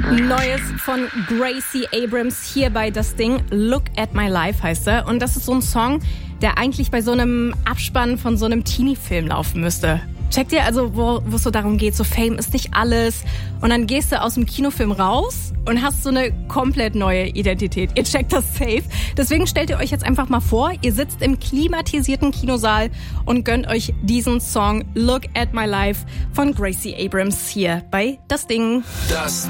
Neues von Gracie Abrams hier bei Das Ding. Look at My Life heißt er. Und das ist so ein Song, der eigentlich bei so einem Abspann von so einem Teenie-Film laufen müsste. Checkt ihr also, wo es so darum geht, so Fame ist nicht alles. Und dann gehst du aus dem Kinofilm raus und hast so eine komplett neue Identität. Ihr checkt das safe. Deswegen stellt ihr euch jetzt einfach mal vor, ihr sitzt im klimatisierten Kinosaal und gönnt euch diesen Song Look at My Life von Gracie Abrams hier bei Das Ding.